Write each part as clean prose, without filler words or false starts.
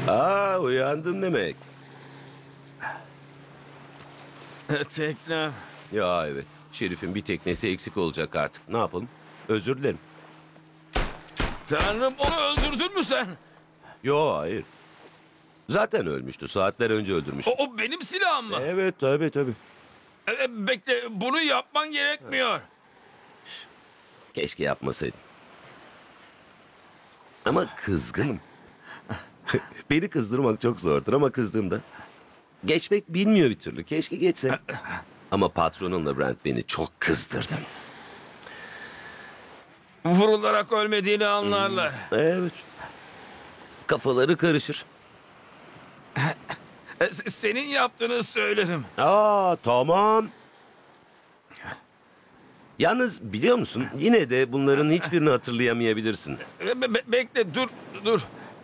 Aa, uyandın demek. Tekne. Ya evet. Şerif'in bir teknesi eksik olacak artık. Ne yapalım? Özür dilerim. Tanrım, onu öldürdün mü sen? Yo, hayır. Zaten ölmüştü. Saatler önce öldürmüştüm. O benim silahım mı? Evet, tabii. Bekle, bunu yapman gerekmiyor. Keşke yapmasaydım. Ama kızgınım. Beni kızdırmak çok zordur ama kızdığımda geçmek bilmiyor bir türlü. Keşke geçse. Ama patronumla Brent beni çok kızdırdı. Vurularak ölmediğini anlarlar. Evet. Kafaları karışır. Senin yaptığını söylerim. Aa, tamam. Yalnız biliyor musun, yine de bunların hiçbirini hatırlayamayabilirsin. Bekle, dur.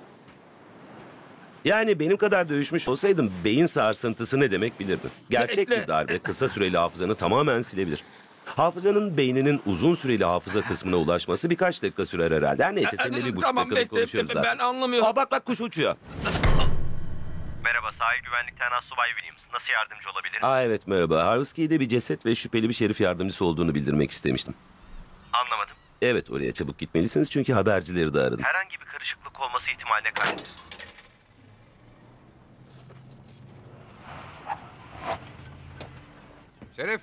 Yani benim kadar dövüşmüş olsaydım beyin sarsıntısı ne demek bilirdin. Gerçek Bekle. bir darbe kısa süreli hafızanı tamamen silebilir. Hafızanın beyninin uzun süreli hafıza kısmına ulaşması birkaç dakika sürer herhalde. Her neyse seninle bir buçuk Tamam, dakikalık bekle. konuşuyoruz zaten. Ben anlamıyorum. Aa, bak kuş uçuyor. Merhaba, sahil güvenlikten Assubay Williams. Nasıl yardımcı olabilirim? Aa, evet merhaba. Harviskey'de bir ceset ve şüpheli bir şerif yardımcısı olduğunu bildirmek istemiştim. Anlamadım. Evet, oraya çabuk gitmelisiniz çünkü habercileri de aradım. Herhangi bir karışıklık olması ihtimaline karşı. Şerif.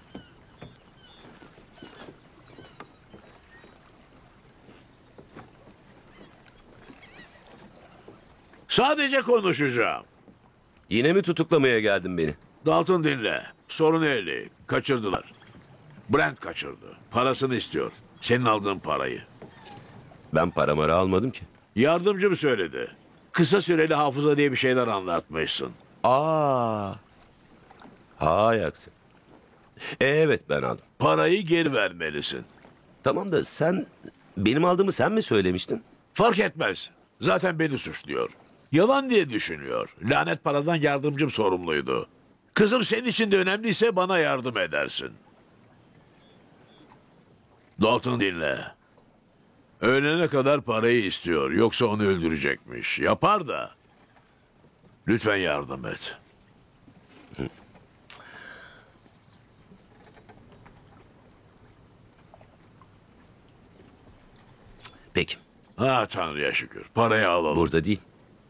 Sadece konuşacağım. Yine mi tutuklamaya geldin beni? Dalton dinle. Sorun Eli. Kaçırdılar. Brent kaçırdı. Parasını istiyor. Senin aldığın parayı. Ben paramarı almadım ki. Yardımcım söyledi. Kısa süreli hafıza diye bir şeyler anlatmışsın. Aa. Hay aksi. Evet, ben aldım. Parayı geri vermelisin. Tamam da sen benim aldığımı sen mi söylemiştin? Fark etmez. Zaten beni suçluyor. Yalan diye düşünüyor. Lanet paradan yardımcım sorumluydu. Kızım senin için de önemliyse bana yardım edersin. Dalton dinle. Öğlene kadar parayı istiyor. Yoksa onu öldürecekmiş. Yapar da. Lütfen yardım et. Peki. Ha Tanrı'ya şükür. Parayı alalım. Burada değil.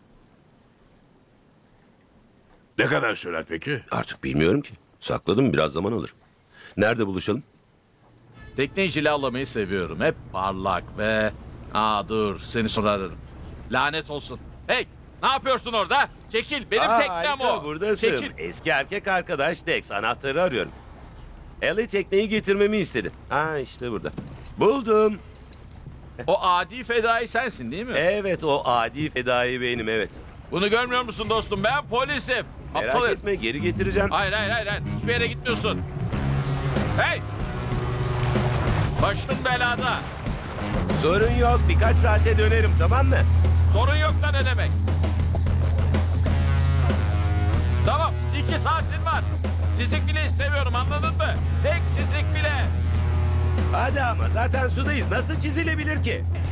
Ne kadar sürer peki? Artık bilmiyorum ki. Sakladım, biraz zaman alır. Nerede buluşalım? Tekneyi cilalamayı seviyorum. Hep parlak ve... Dur, seni sonra ararım. Lanet olsun. Hey, ne yapıyorsun orada? Çekil, benim teknem harika, o. buradasın. Çekil. Eski erkek arkadaş Dex, anahtarı arıyorum. Ellie tekneyi getirmemi istedi. İşte burada. Buldum. O adi fedai sensin değil mi? Evet, o adi fedai benim, evet. Bunu görmüyor musun dostum? Ben polisim. Merak Aptal herif. etme, geri getireceğim. Hayır. Hiçbir yere gitmiyorsun. Hey! Başım belada. Sorun yok, birkaç saate dönerim, tamam mı? Sorun yok da ne demek? Tamam, 2 saatin var. Çizik bile istemiyorum, anladın mı? Tek çizik bile. Hadi ama zaten sudayız, nasıl çizilebilir ki?